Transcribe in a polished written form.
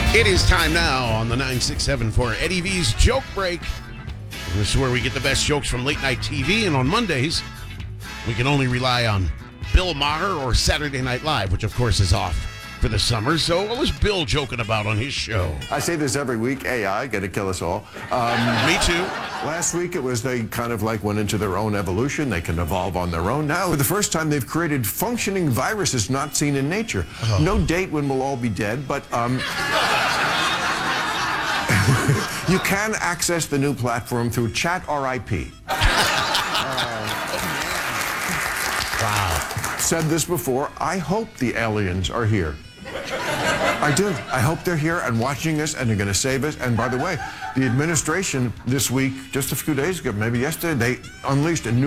It is time now on the 967 for Eddie V's Joke Break. This is where we get the best jokes from late night TV, and on Mondays, we can only rely on Bill Maher or Saturday Night Live, which of course is off for the summer. So what was Bill joking about on his show? I say this every week, AI, gonna kill us all. Me too. Last week it was they kind of like went into their own evolution. They can evolve on their own. Now, for the first time, they've created functioning viruses not seen in nature. No date when we'll all be dead, but you can access the new platform through Chat RIP. Wow. Said this before, I hope the aliens are here. I do. I hope they're here and watching us, and they're going to save us. And by the way, the administration this week, just a few days ago, maybe yesterday, they unleashed a new